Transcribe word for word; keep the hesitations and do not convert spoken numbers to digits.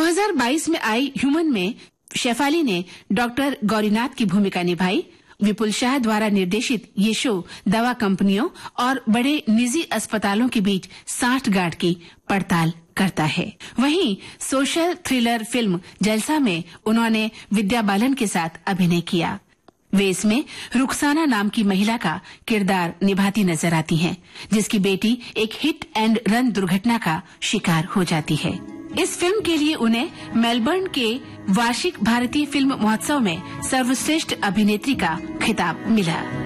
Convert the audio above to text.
दो हज़ार बाईस में आई ह्यूमन में शेफाली ने डॉक्टर गौरीनाथ की भूमिका निभाई। विपुल शाह द्वारा निर्देशित ये शो दवा कंपनियों और बड़े निजी अस्पतालों के बीच सांठगांठ की पड़ताल करता है। वहीं सोशल थ्रिलर फिल्म जलसा में उन्होंने विद्या बालन के साथ अभिनय किया। वे इसमें रुखसाना नाम की महिला का किरदार निभाती नजर आती हैं, जिसकी बेटी एक हिट एंड रन दुर्घटना का शिकार हो जाती है। इस फिल्म के लिए उन्हें मेलबर्न के वार्षिक भारतीय फिल्म महोत्सव में सर्वश्रेष्ठ अभिनेत्री का खिताब मिला।